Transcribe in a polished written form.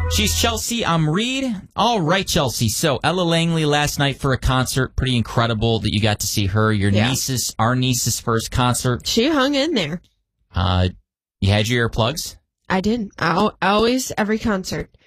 She's Chelsea. I'm Reed. All right, Chelsea. So Ella Langley last night for a concert. Pretty incredible that you got to see her. Our niece's first concert. She hung in there. You had your earplugs? I did. Always, every concert.